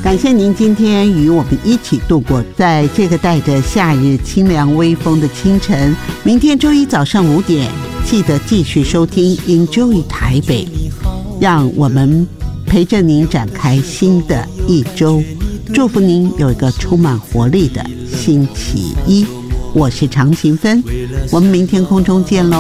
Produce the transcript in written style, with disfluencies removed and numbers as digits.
感谢您今天与我们一起度过在这个带着夏日清凉微风的清晨。明天周一早上5点，记得继续收听 Enjoy 台北，让我们陪着您展开新的一周。祝福您有一个充满活力的星期一。我是常勤芬，我们明天空中见喽。